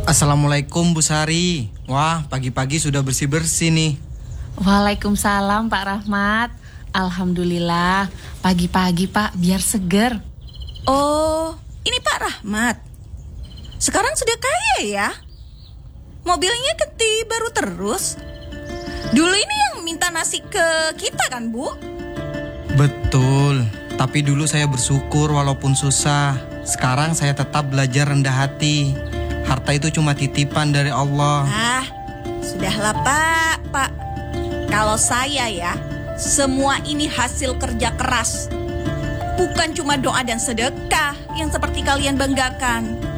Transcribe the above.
Assalamualaikum Bu Sari. Wah, pagi-pagi sudah bersih-bersih nih. Waalaikumsalam Pak Rahmat. Alhamdulillah, pagi-pagi Pak biar seger. Oh, ini Pak Rahmat. Sekarang sudah kaya ya? Mobilnya ganti baru terus. Dulu ini yang minta nasi ke kita kan, Bu? Betul, tapi dulu saya bersyukur walaupun susah. Sekarang saya tetap belajar rendah hati. Harta itu cuma titipan dari Allah. Sudahlah Pak. Kalau saya ya, semua ini hasil kerja keras. Bukan cuma doa dan sedekah yang seperti kalian banggakan.